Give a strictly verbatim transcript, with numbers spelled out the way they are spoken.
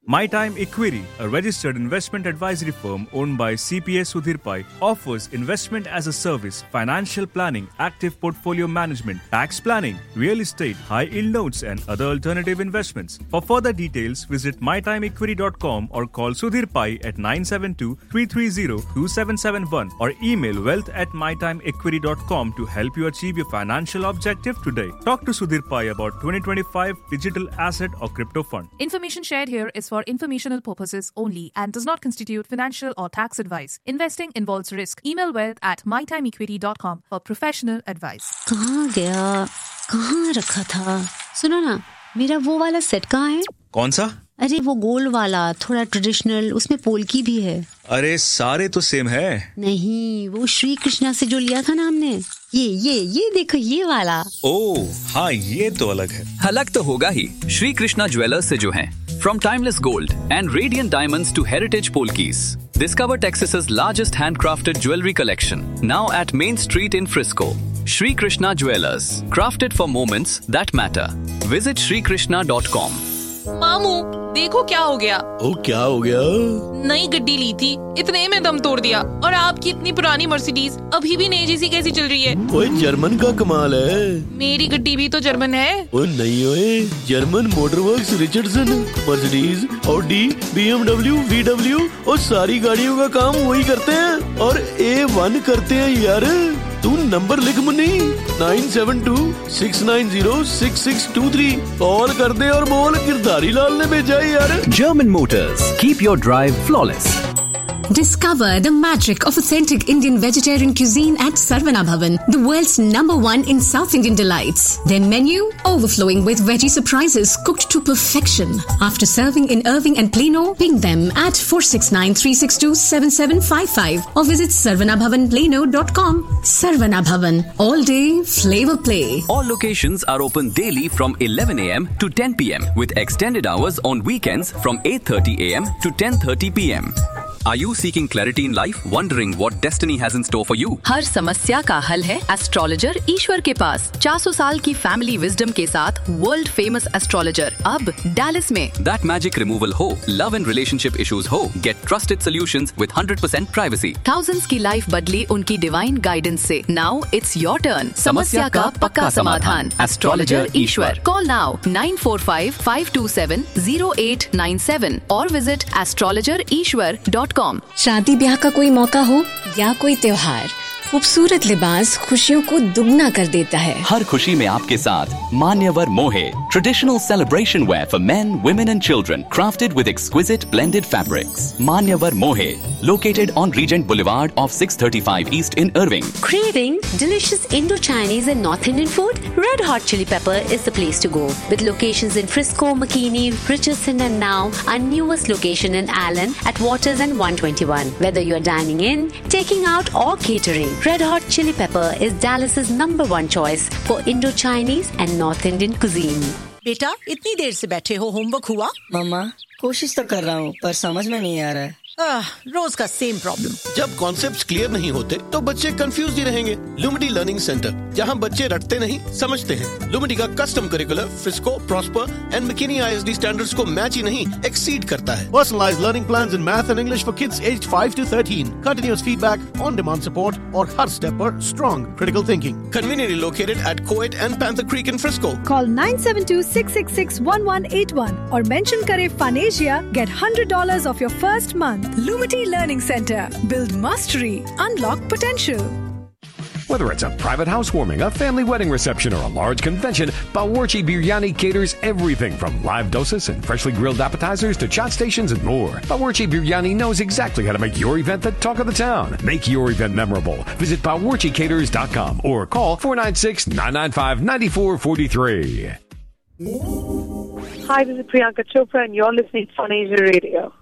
My Time Equity, a registered investment advisory firm owned by C P A Sudhir Pai, offers investment as a service, financial planning, active portfolio management, tax planning, real estate, high-yield notes and other alternative investments. For further details, visit my time equity dot com or call Sudhir Pai at nine seven two, three three zero, two seven seven one or email wealth at my time equity dot com to help you achieve your financial objective today. Talk to Sudhir Pai about twenty twenty-five digital asset or crypto fund. Information shared here is for informational purposes only and does not constitute financial or tax advice. Investing involves risk. Email wealth at my time equity dot com for professional advice. कहाँ गया? कहाँ रखा था? सुनो ना, मेरा वो वाला सेट कहाँ है? कौन सा? अरे वो गोल्ड वाला, थोड़ा ट्रेडिशनल, उसमें पोल्की भी है। अरे सारे तो सेम है। नहीं, वो श्री कृष्णा से जो लिया था ना हमने, ये ये ये देखो ये वाला। ओह हाँ, ये तो अलग है। अलग तो होगा ही, श्री कृष्णा ज्वेलर्स से जो हैं। From timeless gold and radiant diamonds to heritage polkis, discover Texas's largest handcrafted jewelry collection. Now at Main Street in Frisco, Shri Krishna Jewelers, crafted for moments that matter. Visit shri krishna dot com. मामू देखो क्या हो गया। ओ क्या हो गया? नई गड्डी ली थी, इतने में दम तोड़ दिया। और आपकी इतनी पुरानी मर्सिडीज अभी भी नई जैसी कैसी चल रही है? ओए जर्मन का कमाल है। मेरी गड्डी भी तो जर्मन है। ओ नहीं ओए, German मोटरवर्क्स, Richardson, Mercedes, Audi, BMW, VW और सारी गाड़ियों का काम वही करते हैं और ए वन करते हैं यार। तू नंबर लिख Munni, nine seven to six nine zero six six to three. Call कर दे और बोल गिरधारी लाल ने भेजा है यार। German Motors, keep your drive flawless. Discover the magic of authentic Indian vegetarian cuisine at Sarvana Bhavan, the world's number one in South Indian delights. Their menu overflowing with veggie surprises cooked to perfection. After serving in Irving and Plano, ping them at four six nine, three six two, seven seven five five or visit sarvana bhavan plano dot com. Sarvana Bhavan, all day flavor play. All locations are open daily from eleven a m to ten p m with extended hours on weekends from eight thirty a m to ten thirty p m Are you seeking clarity in life? Wondering what destiny has in store for you? हर समस्या का हल है astrologer ईश्वर के पास। चार सौ साल की family wisdom के साथ वर्ल्ड फेमस एस्ट्रोलॉजर अब डैलस में। That magic removal हो, love and relationship issues हो, get trusted solutions with one hundred percent privacy. Thousands की लाइफ बदली उनकी डिवाइन गाइडेंस से। Now it's your turn. समस्या का पक्का समाधान। एस्ट्रोलॉजर ईश्वर। Call now nine four five, five two seven, zero eight nine seven और visit astrologer ishwar dot com. शादी ब्याह का कोई मौका हो या कोई त्योहार, खूबसूरत लिबास खुशियों को दुगना कर देता है। हर खुशी में आपके साथ मान्यवर मोहे, traditional celebration where for main, women and children, crafted with exquisite blended fabrics. मान्यवर मोहे, located on Regent Boulevard off six thirty-five East in Irving. Craving delicious Indo-Chinese and North Indian food? Red Hot Chili Pepper is the place to go. With locations in Frisco, McKinney, Richardson and now our newest location in Allen at Waters and one twenty-one. Whether you're dining in, taking out or catering, Red Hot Chili Pepper is Dallas's number one choice for Indo-Chinese and North Indian cuisine. बेटा इतनी देर से बैठे हो, homework हुआ? मम्मा कोशिश तो कर रहा हूँ पर समझ में नहीं आ रहा है। आह, रोज का सेम प्रॉब्लम। जब कॉन्सेप्ट्स क्लियर नहीं होते तो बच्चे कंफ्यूज ही रहेंगे। लुमिटी लर्निंग सेंटर, जहां बच्चे रटते नहीं समझते हैं। लुमिटी का custom curricular Frisco, prosper and McKinney ISD standards को मैच ही नहीं एक्सीड करता है। Personalised learning plans in math and English for kids aged five to thirteen, continuous feedback, on demand support और हर स्टेप पर strong critical thinking. Conveniently located at कोएट and panther creek in Frisco. Call nine seven two, six six six, one one eight one और mention करें Fanasia, get one hundred dollars off your first month. Lumity Learning Center. Build mastery. Unlock potential. Whether it's a private housewarming, a family wedding reception, or a large convention, Bawarchi Biryani caters everything from live dosas and freshly grilled appetizers to chat stations and more. Bawarchi Biryani knows exactly how to make your event the talk of the town. Make your event memorable. Visit bawarchi caters dot com or call four nine six, nine nine five, nine four four three. Hi, this is Priyanka Chopra and you're listening to Fun Asia Radio.